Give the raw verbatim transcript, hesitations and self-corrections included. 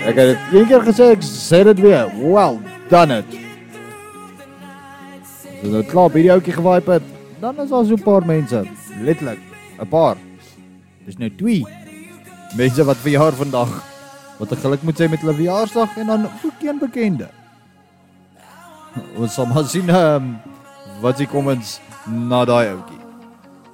Ek het dit een keer gesê, ek sê dit weer. Well done it. As jy nou klaar op hierdie ouetjie gewipe het, dan is daar so 'n paar mense, letterlik, 'n paar. Dis nou twee mense wat verjaar vandag, wat ek geluk moet sê met hulle verjaarsdag en dan ook een bekende. Ons sal maar sien um, wat die comments na daai ouetjie.